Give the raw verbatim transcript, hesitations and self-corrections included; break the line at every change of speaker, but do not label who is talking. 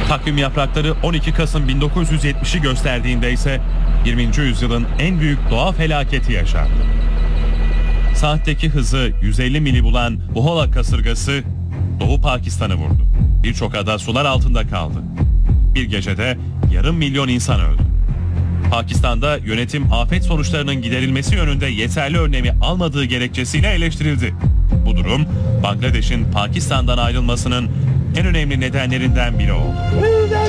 Takvim yaprakları on iki Kasım bin dokuz yüz yetmişi gösterdiğinde ise yirminci yüzyılın en büyük doğa felaketi yaşandı. Saatteki hızı yüz elli mili bulan Buhola kasırgası Doğu Pakistan'ı vurdu. Birçok ada sular altında kaldı. Bir gecede yarım milyon insan öldü. Pakistan'da yönetim afet sonuçlarının giderilmesi yönünde yeterli önlemi almadığı gerekçesiyle eleştirildi. Bu durum Bangladeş'in Pakistan'dan ayrılmasının en önemli nedenlerinden biri oldu.